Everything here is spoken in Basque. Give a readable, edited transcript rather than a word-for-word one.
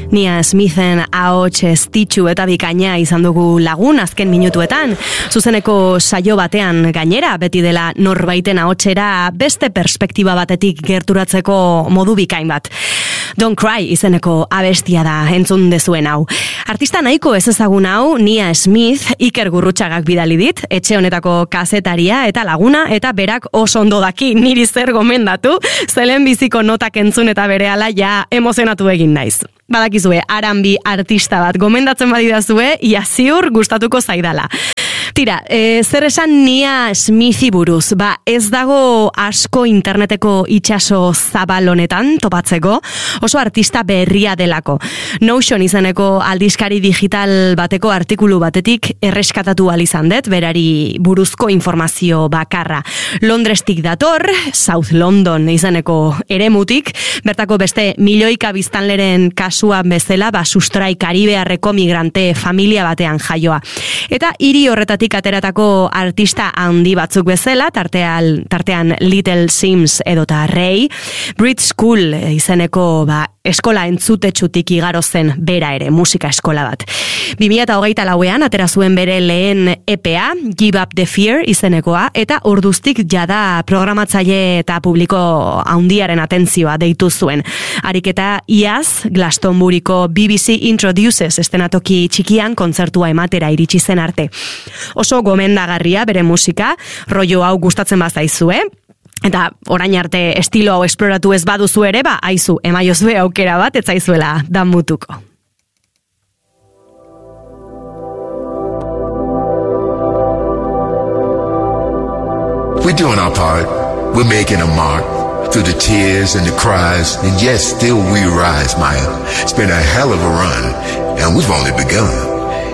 Nia Smithen ahots estitxu eta bikaina izan dugu lagun azken minutuetan. Zuzeneko saio batean gainera, beti dela norbaiten ahotsera beste perspektiba batetik gerturatzeko modu bikain bat. Don't Cry izeneko abestia da entzun dezuen hau. Artista nahiko ez ezagun hau, Nia Smith, Iker Gurrutxagak bidali dit, etxe honetako kazetaria eta laguna, eta berak oso ondo daki niri zer gomendatu, zelen biziko notak entzun eta berehala ja emozionatu egin naiz. Badakizue, R&B artista bat gomendatzen badidazue, ia ziur gustatuko zaidala. Tira, zer esan Nia Smithi buruz? Ba, ez dago asko interneteko itxaso zabal honetan topatzeko, oso artista berria delako. Notion izeneko aldizkari digital bateko artikulu batetik erreskatatu izan dut, berari buruzko informazio bakarra. Londrestik dator, South London izeneko eremutik, bertako beste milioika biztanleren kasuan bezala, sustrai karibearreko migrante familia batean jaioa. Eta hiri horretatik ateratako artista handi batzuk bezala, tartean Little Sims edota Ray, Brit School izeneko eskola entzutetsutik igaro zen bera ere, musika eskola bat. 2024an atera zuen bere lehen EPA, Give Up the Fear izenekoa, eta orduztik jada programatzaile eta publiko handiaren atentzioa deitu zuen. Ariketa iaz, Glastonburyko BBC Introduces estenatoki txikian kontzertua ematera iritsi zen arte. Oso gomendagarria bere musika, rollo hau gustatzen bazaizue, eta orain arte estilo hau esploratu ez baduzu ere, aizu, emaiozue aukera bat, ez zaizuela damutuko. We're doing our part. We're making a mark. Through the tears and the cries, and yes, still we rise, Maya. It's been a hell of a run, and we've only begun.